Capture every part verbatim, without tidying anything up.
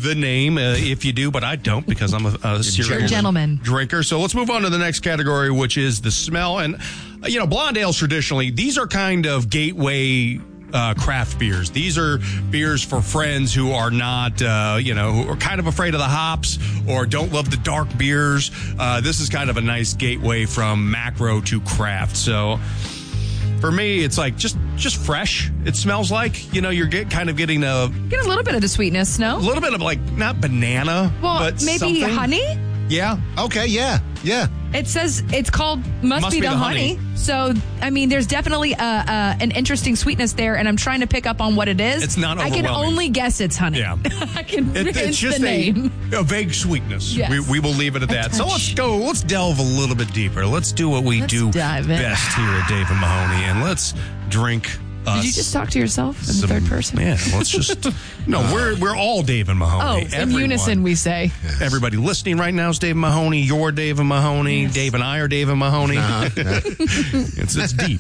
the name uh, if you do, but I don't because I'm a, a serious gentleman drinker. So let's move on to the next category, which is the smell. And, uh, you know, blonde ales traditionally, these are kind of gateway Uh, craft beers. These are beers for friends who are not, uh, you know, who are kind of afraid of the hops or don't love the dark beers. Uh, this is kind of a nice gateway from macro to craft. So for me, it's like just just fresh. It smells like, you know, you're get, kind of getting a... Get a little bit of the sweetness, no? A little bit of like, not banana, well, but maybe something. honey? Yeah. Okay, yeah, yeah. It says it's called Must, Must be, be the, the honey. honey. So, I mean, there's definitely a, a, an interesting sweetness there, and I'm trying to pick up on what it is. It's not I can overwhelming. only guess it's honey. Yeah. I can It, it's it's just the a, name. a vague sweetness. Yes. We, we will leave it at A that. So touch. let's go. Let's delve a little bit deeper. Let's do what we Let's do dive in. best here at Dave and Mahoney, and let's drink. Us Did you just talk to yourself in some, the third person? Yeah, let's just. No, we're we're all Dave and Oh, Mahoney. in Everyone. unison we say. Everybody listening right now is Dave Mahoney. You're Dave and Mahoney. Yes. Dave and I are Dave and Mahoney. Uh-huh. it's it's deep.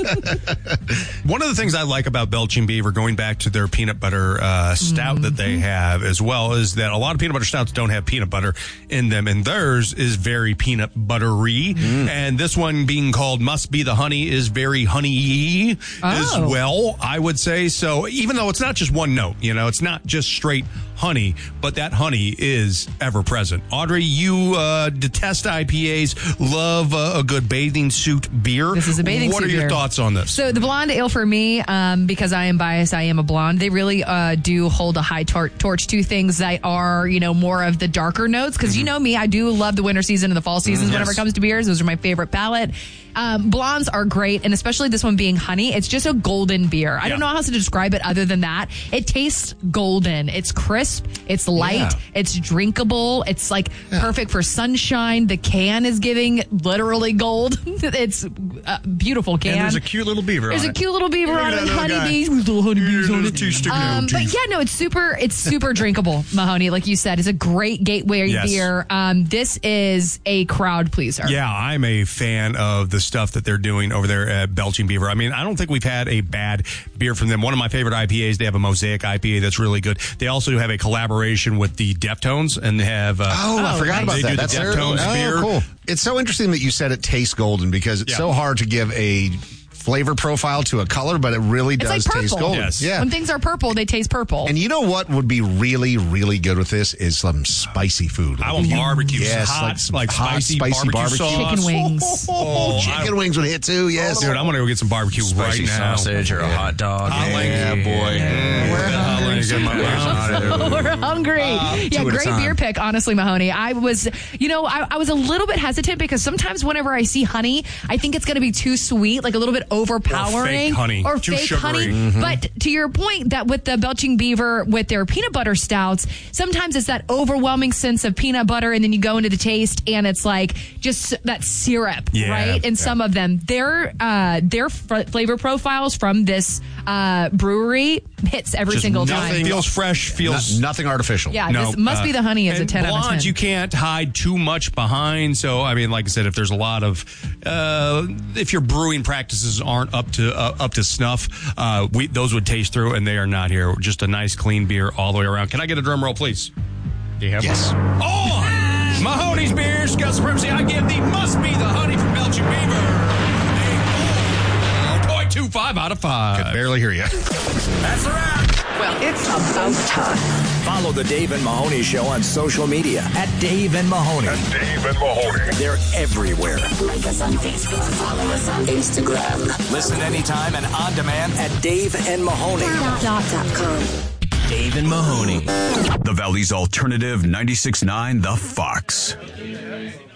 One of the things I like about Belching Beaver, going back to their peanut butter uh, stout mm-hmm. that they have as well, is that a lot of peanut butter stouts don't have peanut butter in them, and theirs is very peanut buttery. Mm. And this one, being called Must Be the Honey, is very honey-y oh. as well, I would say. So even though it's not just one note, you know, it's not just straight honey, but that honey is ever present. Audrey, you uh, detest I P As, love uh, a good bathing suit beer. This is a bathing what suit are your beer. thoughts on this? So the blonde ale for me, um, because I am biased, I am a blonde. They really uh, do hold a high tor- torch to things that are, you know, more of the darker notes. Because mm-hmm. you know me, I do love the winter season and the fall seasons. Mm-hmm. Whenever Yes. it comes to beers, those are my favorite palette. Um, blondes are great, and especially this one being honey. It's just a golden beer. I Yeah. don't know how to describe it other than that. It tastes golden. It's crisp. It's light. Yeah. It's drinkable. It's like Yeah. perfect for sunshine. The can is giving literally gold. It's a beautiful can. And there's a cute little beaver There's on a it. cute little beaver Look at on it that with little guy. honeybees. With little honeybees Yeah, on those it. two sticking out Um, of but teeth. yeah, no, it's super. It's super drinkable, Mahoney. Like you said, it's a great gateway Yes. beer. Um, this is a crowd pleaser. Yeah, I'm a fan of the stuff that they're doing over there at Belching Beaver. I mean, I don't think we've had a bad beer from them. One of my favorite I P As, they have a Mosaic I P A that's really good. They also have a collaboration with the Deftones and they have... Uh, Oh, I forgot about they that. do That's the their- Deftones oh, beer. cool. It's so interesting that you said it tastes golden because it's Yeah. so hard to give a flavor profile to a color, but it really It's does like taste purple. golden. Yes. Yeah. When things are purple, they taste purple. And you know what would be really, really good with this is some spicy food. I want barbecue. Yes, hot, like some like hot, spicy, spicy barbecue, barbecue. sauce. Chicken wings. Oh, Chicken I- wings would hit too, yes. Dude, I'm going to go get some barbecue Spicy right now. sausage or a hot dog. Hot yeah, link. boy. Mm, We're get the hot hungry. link in my mouth. We're hungry. yeah, two at a great time. beer pick, honestly, Mahoney. I was, you know, I, I was a little bit hesitant because sometimes whenever I see honey, I think it's going to be too sweet, like a little bit overpowering. fake honey. Or Too fake sugary. honey. Mm-hmm. But to your point, that with the Belching Beaver, with their peanut butter stouts, sometimes it's that overwhelming sense of peanut butter, and then you go into the taste, and it's like just that syrup, Yeah, right? And yeah. some of them, their uh, their f- flavor profiles from this uh, brewery hits every Just single nothing time. feels fresh, feels... No- nothing artificial. Yeah, No, this must uh, be the honey is a and ten out of ten. blondes, you can't hide too much behind. So, I mean, like I said, if there's a lot of, uh, if your brewing practices aren't up to uh, up to snuff, uh, we those would taste through, and they are not here. Just a nice, clean beer all the way around. Can I get a drum roll, please? Do you have Yes. one? On Mahoney's Beer, Scout Supremacy, I give the Must Be the Honey from Belching Beaver a four point two five out of five. Could barely hear you. That's a wrap. Well, it's about time. Follow the Dave and Mahoney Show on social media at Dave and Mahoney. Dave and Mahoney. They're everywhere. Like us on Facebook, follow us on Instagram. Listen anytime and on demand at Dave and Mahoney. Dot com. Dave and Mahoney. The Valley's Alternative ninety-six point nine The Fox.